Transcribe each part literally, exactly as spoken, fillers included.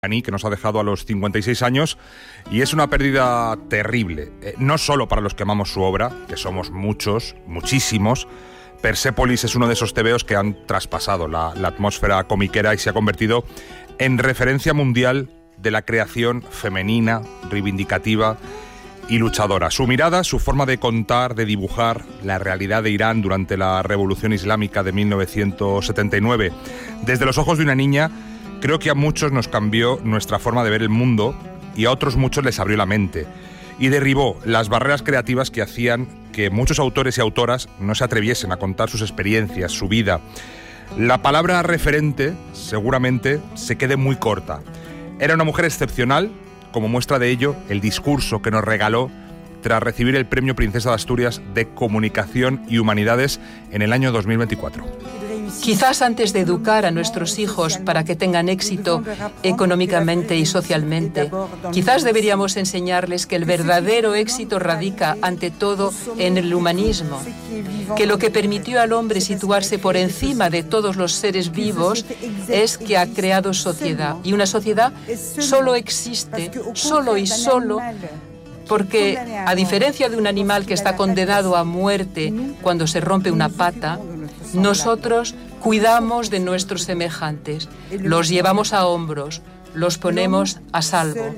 que nos ha dejado a los cincuenta y seis años, y es una pérdida terrible, eh, no solo para los que amamos su obra, que somos muchos, muchísimos. Persépolis es uno de esos tebeos que han traspasado la, la atmósfera comiquera y se ha convertido en referencia mundial de la creación femenina, reivindicativa y luchadora. Su mirada, su forma de contar, de dibujar la realidad de Irán durante la Revolución Islámica de mil novecientos setenta y nueve, desde los ojos de una niña, creo que a muchos nos cambió nuestra forma de ver el mundo y a otros muchos les abrió la mente y derribó las barreras creativas que hacían que muchos autores y autoras no se atreviesen a contar sus experiencias, su vida. La palabra referente seguramente se quede muy corta. Era una mujer excepcional, como muestra de ello el discurso que nos regaló tras recibir el Premio Princesa de Asturias de Comunicación y Humanidades en el año dos mil veinticuatro. Quizás antes de educar a nuestros hijos para que tengan éxito económicamente y socialmente, quizás deberíamos enseñarles que el verdadero éxito radica ante todo en el humanismo, que lo que permitió al hombre situarse por encima de todos los seres vivos es que ha creado sociedad, y una sociedad solo existe, solo y solo, porque a diferencia de un animal que está condenado a muerte cuando se rompe una pata, nosotros cuidamos de nuestros semejantes, los llevamos a hombros, los ponemos a salvo.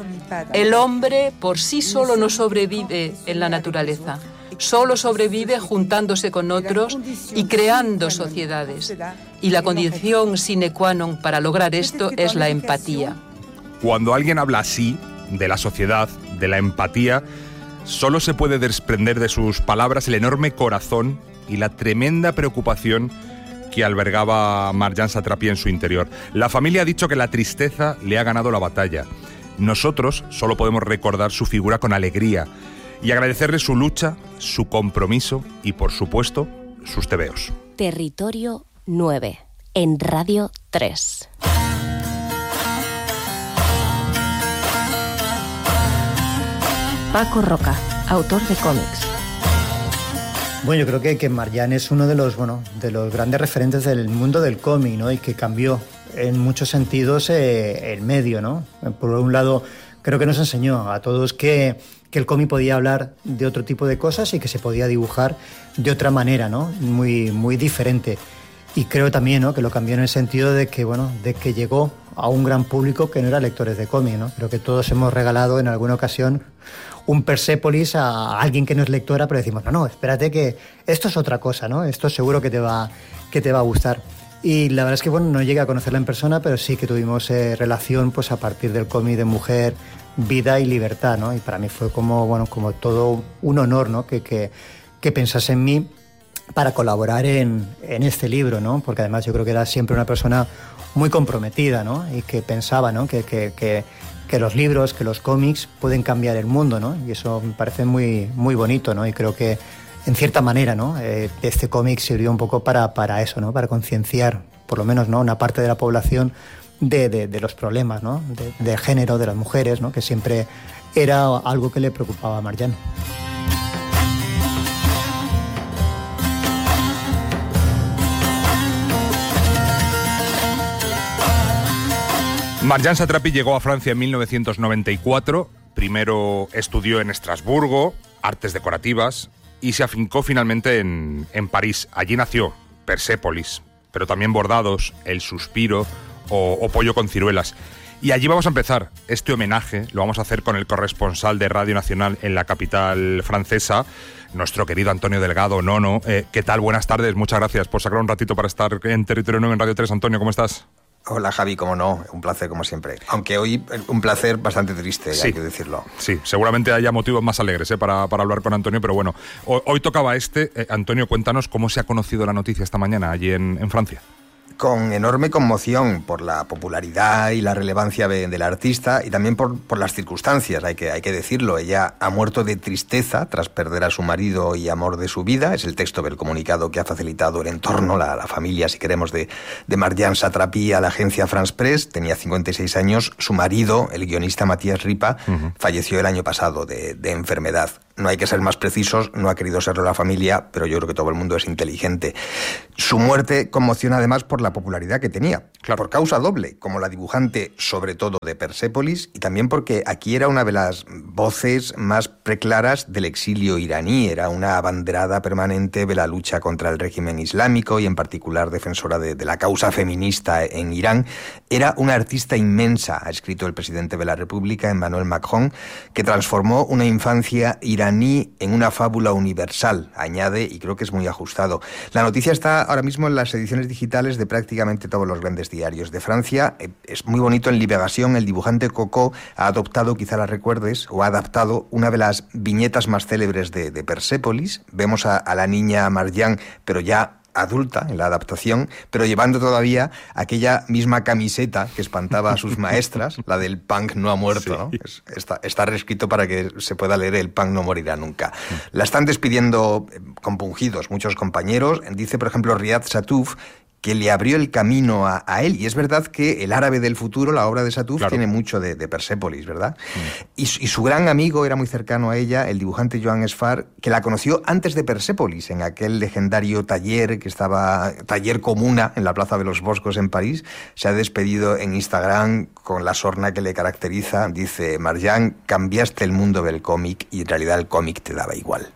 El hombre por sí solo no sobrevive en la naturaleza, solo sobrevive juntándose con otros y creando sociedades. Y la condición sine qua non para lograr esto es la empatía. Cuando alguien habla así de la sociedad, de la empatía, solo se puede desprender de sus palabras el enorme corazón y la tremenda preocupación que albergaba Marjane Satrapi en su interior. La familia ha dicho que la tristeza le ha ganado la batalla. Nosotros solo podemos recordar su figura con alegría y agradecerle su lucha, su compromiso y, por supuesto, sus tebeos. Territorio nueve, en Radio tres. Paco Roca, autor de cómics. Bueno, yo creo que, que Marjane es uno de los, bueno, de los grandes referentes del mundo del cómic, ¿no? Y que cambió en muchos sentidos eh, el medio, ¿no? Por un lado, creo que nos enseñó a todos que, que el cómic podía hablar de otro tipo de cosas y que se podía dibujar de otra manera, ¿no? Muy, muy diferente. Y creo también, ¿no?, que lo cambió en el sentido de que, bueno, de que llegó a un gran público que no era lectores de cómic, ¿no? Creo que todos hemos regalado en alguna ocasión un Persépolis a alguien que no es lectora, pero decimos, no, no, espérate que esto es otra cosa, ¿no? Esto seguro que te va, que te va a gustar. Y la verdad es que, bueno, no llegué a conocerla en persona, pero sí que tuvimos eh, relación pues a partir del cómic de Mujer, Vida y Libertad, ¿no? Y para mí fue como, bueno, como todo un honor, ¿no?, que, que, que pensase en mí para colaborar en, en este libro, ¿no? Porque además yo creo que era siempre una persona muy comprometida, ¿no? Y que pensaba, ¿no?, que, que, que, que los libros, que los cómics pueden cambiar el mundo, ¿no? Y eso me parece muy, muy bonito, ¿no? Y creo que, en cierta manera, ¿no?, eh, este cómic sirvió un poco para, para eso, ¿no? Para concienciar, por lo menos, ¿no?, una parte de la población de, de, de los problemas, ¿no?, de, del género, de las mujeres, ¿no?, que siempre era algo que le preocupaba a Marjane. Marjane Satrapi llegó a Francia en mil novecientos noventa y cuatro, primero estudió en Estrasburgo, artes decorativas, y se afincó finalmente en, en París. Allí nació Persépolis, pero también Bordados, El Suspiro o, o Pollo con ciruelas. Y allí vamos a empezar este homenaje, lo vamos a hacer con el corresponsal de Radio Nacional en la capital francesa, nuestro querido Antonio Delgado, Nono. Eh, ¿Qué tal? Buenas tardes, muchas gracias por sacar un ratito para estar en Territorio nueve en Radio tres. Antonio, ¿cómo estás? Hola Javi, cómo no, un placer como siempre. Aunque hoy un placer bastante triste, sí, hay que decirlo. Sí, seguramente haya motivos más alegres ¿eh? para, para hablar con Antonio, pero bueno, hoy, hoy tocaba este. Eh, Antonio, cuéntanos cómo se ha conocido la noticia esta mañana allí en, en Francia. Con enorme conmoción por la popularidad y la relevancia de, del artista y también por, por las circunstancias, hay que, hay que decirlo. Ella ha muerto de tristeza tras perder a su marido y amor de su vida. Es el texto del comunicado que ha facilitado el entorno, la, la familia, si queremos, de, de Marjane Satrapi a la agencia France Press. Tenía cincuenta y seis años. Su marido, el guionista Matías Ripa, uh-huh. falleció el año pasado de, de enfermedad. no hay que ser más precisos, no ha querido serlo la familia, pero yo creo que todo el mundo es inteligente. Su muerte conmociona además por la popularidad que tenía, claro, por causa doble, como la dibujante sobre todo de Persépolis, y también porque aquí era una de las voces más preclaras del exilio iraní, era una abanderada permanente de la lucha contra el régimen islámico y en particular defensora de, de la causa feminista en Irán. Era una artista inmensa, ha escrito el presidente de la República, Emmanuel Macron, que transformó una infancia iraní en una fábula universal, añade, y creo que es muy ajustado. La noticia está ahora mismo en las ediciones digitales de prácticamente todos los grandes diarios de Francia. Es muy bonito, en Libération, el dibujante Coco ha adoptado, quizá la recuerdes, o ha adaptado una de las viñetas más célebres de, de Persépolis. Vemos a, a la niña Marjane, pero ya adulta en la adaptación, pero llevando todavía aquella misma camiseta que espantaba a sus maestras, la del punk no ha muerto, ¿no? Es, está, está reescrito para que se pueda leer el punk no morirá nunca. La están despidiendo compungidos muchos compañeros. Dice, por ejemplo, Riyad Sattouf, que le abrió el camino a, a él. Y es verdad que El árabe del futuro, la obra de Sattouf, claro, tiene mucho de, de Persépolis, ¿verdad? Mm. Y, y su gran amigo era muy cercano a ella, el dibujante Joan Sfar, que la conoció antes de Persépolis, en aquel legendario taller que estaba, taller comuna en la Plaza de los Boscos en París. Se ha despedido en Instagram con la sorna que le caracteriza. Dice, Marjane, cambiaste el mundo del cómic y en realidad el cómic te daba igual.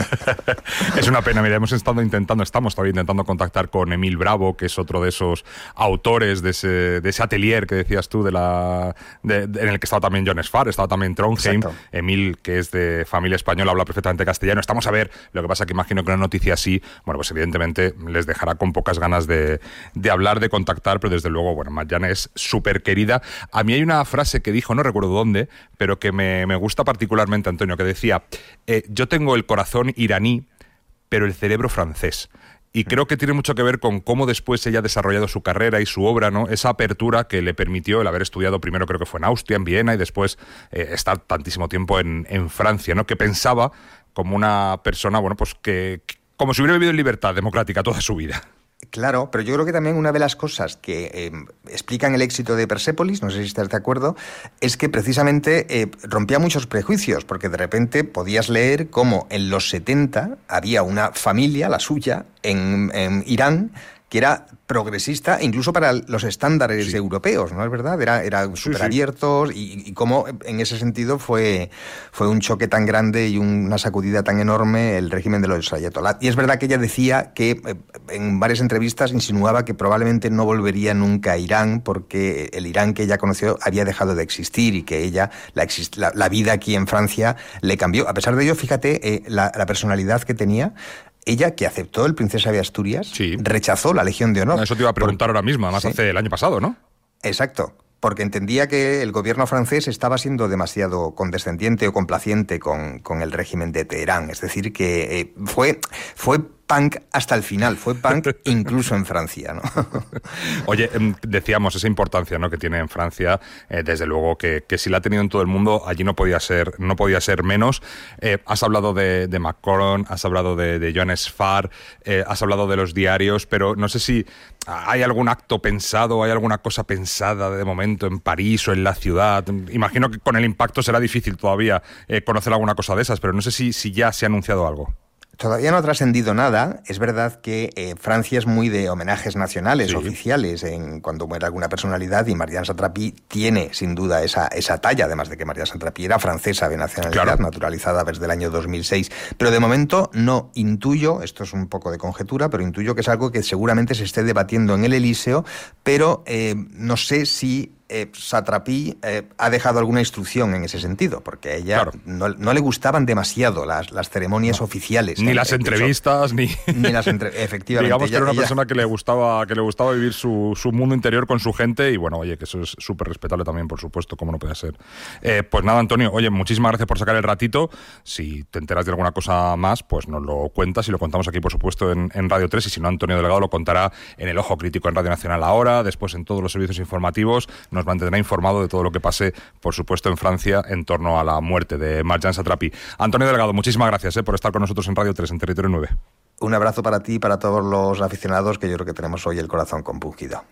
Es una pena, mira, hemos estado intentando, estamos todavía intentando contactar con Emil Bravo, que es otro de esos autores de ese, de ese atelier que decías tú, de la de, de, en el que estaba también Joan Sfar, estaba también Trondheim. Exacto. Emil, que es de familia española, habla perfectamente castellano. Estamos a ver, lo que pasa que imagino que una noticia así, bueno, pues evidentemente les dejará con pocas ganas de, de hablar, de contactar, pero desde luego, bueno, Marjane es súper querida. A mí hay una frase que dijo, no recuerdo dónde, pero que me, me gusta particularmente, Antonio, que decía, eh, yo tengo el corazón iraní, pero el cerebro francés. Y creo que tiene mucho que ver con cómo después ella ha desarrollado su carrera y su obra, ¿no? Esa apertura que le permitió el haber estudiado primero, creo que fue en Austria, en Viena, y después eh, estar tantísimo tiempo en, en Francia, ¿no? Que pensaba como una persona, bueno, pues que, que como si hubiera vivido en libertad democrática toda su vida. Claro, pero yo creo que también una de las cosas que eh, explican el éxito de Persépolis, no sé si estás de acuerdo, es que precisamente eh, rompía muchos prejuicios, porque de repente podías leer cómo en los setenta había una familia, la suya, en, en Irán, que era progresista incluso para los estándares sí. europeos, ¿no es verdad? Era, era súper sí, abiertos sí. y, y cómo en ese sentido fue, fue un choque tan grande y una sacudida tan enorme el régimen de los ayatolás. Y es verdad que ella decía que en varias entrevistas insinuaba que probablemente no volvería nunca a Irán porque el Irán que ella conoció había dejado de existir y que ella, la, exist- la, la vida aquí en Francia le cambió. A pesar de ello, fíjate, eh, la, la personalidad que tenía. Ella, que aceptó el Princesa de Asturias, sí. rechazó la Legión de Honor. Eso te iba a preguntar por... ahora mismo, además sí. hace el año pasado, ¿no? Exacto, porque entendía que el gobierno francés estaba siendo demasiado condescendiente o complaciente con, con el régimen de Teherán. Es decir, que eh, fue, fue punk hasta el final, fue punk incluso en Francia, ¿no? Oye, decíamos esa importancia, ¿no?, que tiene en Francia, eh, desde luego que, que si la ha tenido en todo el mundo, allí no podía ser, no podía ser menos. Eh, has hablado de, de Macron, has hablado de, de Joan Sfar, eh, has hablado de los diarios, pero no sé si hay algún acto pensado, hay alguna cosa pensada de momento en París o en la ciudad. Imagino que con el impacto será difícil todavía eh, conocer alguna cosa de esas, pero no sé si, si ya se ha anunciado algo. Todavía no ha trascendido nada. Es verdad que eh, Francia es muy de homenajes nacionales, sí. oficiales, en cuando muere alguna personalidad, y Marjane Satrapi tiene, sin duda, esa, esa talla, además de que Marjane Satrapi era francesa de nacionalidad, claro. naturalizada desde el año dos mil seis. Pero de momento no intuyo, esto es un poco de conjetura, pero intuyo que es algo que seguramente se esté debatiendo en el Elíseo, pero eh, no sé si Eh, Satrapi eh, ha dejado alguna instrucción en ese sentido, porque a ella claro. no, no le gustaban demasiado las, las ceremonias no. oficiales. Ni eh, las entrevistas, ni... ni las entre... Efectivamente. Digamos que ella, era una ella... persona que le gustaba, que le gustaba vivir su, su mundo interior con su gente, y bueno, oye, que eso es súper respetable también, por supuesto, como no puede ser. Eh, pues nada, Antonio, oye, muchísimas gracias por sacar el ratito. Si te enteras de alguna cosa más, pues nos lo cuentas y lo contamos aquí, por supuesto, en, en Radio tres, y si no, Antonio Delgado lo contará en El Ojo Crítico en Radio Nacional ahora, después en todos los servicios informativos, nos mantendrá informado de todo lo que pase, por supuesto, en Francia en torno a la muerte de Marjane Satrapi. Antonio Delgado, muchísimas gracias eh, por estar con nosotros en Radio tres, en Territorio nueve. Un abrazo para ti y para todos los aficionados, que yo creo que tenemos hoy el corazón compungido.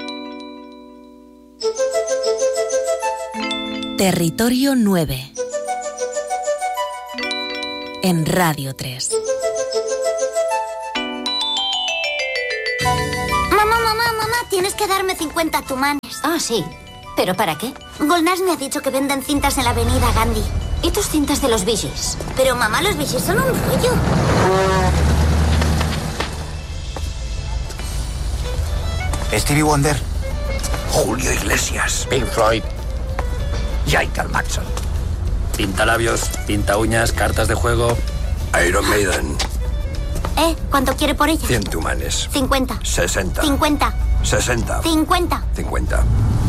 Territorio nueve. en Radio tres. Mamá, mamá, mamá, tienes que darme cincuenta tumanes. Ah, sí. ¿Pero para qué? Golnás me ha dicho que venden cintas en la avenida Gandhi. ¿Y tus cintas de los bichis? Pero mamá, los bichis son un rollo. Stevie Wonder, Julio Iglesias, Pink Floyd, Michael Jackson. Pinta labios, pinta uñas, cartas de juego. Iron Maiden. ¿Eh? ¿Cuánto quiere por ella? cien tumanes. cincuenta. sesenta. cincuenta. sesenta. cincuenta. cincuenta.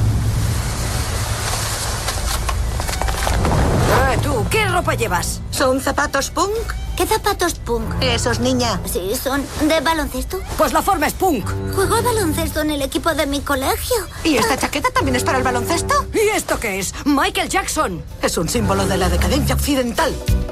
Eh, tú, ¿qué ropa llevas? ¿Son zapatos punk? ¿Qué zapatos punk? Esos, niña. Sí, son de baloncesto. Pues la forma es punk. Juego al baloncesto en el equipo de mi colegio. ¿Y esta chaqueta también es para el baloncesto? ¿Y esto qué es? Michael Jackson. Es un símbolo de la decadencia occidental.